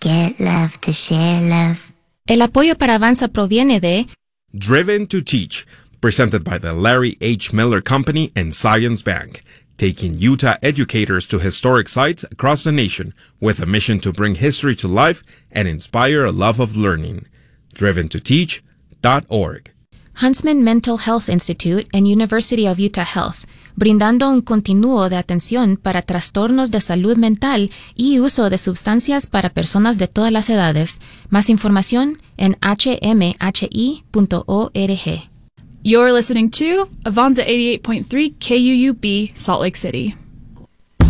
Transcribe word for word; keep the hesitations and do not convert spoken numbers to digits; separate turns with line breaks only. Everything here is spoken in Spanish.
Get love to share love.
El apoyo para Avanza proviene de
Driven to Teach, presented by the Larry H. Miller Company and Science Bank, taking Utah educators to historic sites across the nation with a mission to bring history to life and inspire a love of learning. driven to teach dot org.
Huntsman Mental Health Institute and University of Utah Health, brindando un continuo de atención para trastornos de salud mental y uso de sustancias para personas de todas las edades. Más información en h m h i punto org.
You're listening to Avanza eighty-eight point three K U U B, Salt Lake City.